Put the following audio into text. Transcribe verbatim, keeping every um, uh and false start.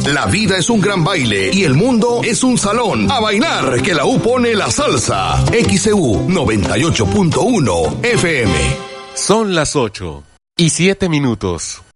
La vida es un gran baile y el mundo es un salón. A bailar, que la U pone la salsa. X E U noventa y ocho punto uno F M. Son las ocho y siete minutos.